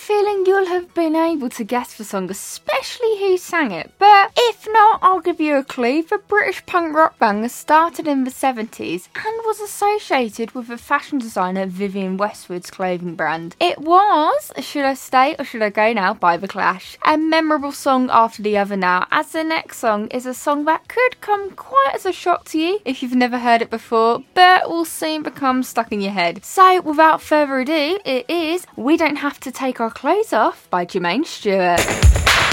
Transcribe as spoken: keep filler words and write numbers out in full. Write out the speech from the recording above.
feeling you'll have been able to guess the song, especially who sang it. But if not, I'll give you a clue. The British punk rock band started in the seventies and was associated with the fashion designer Vivienne Westwood's clothing brand. It was Should I Stay or Should I Go Now by The Clash. A memorable song after the other now, as the next song is a song that could come quite as a shock to you if you've never heard it before, but will soon become stuck in your head. So without further ado, it is We Don't Have to Take Our Clothes Off by Jermaine Stewart.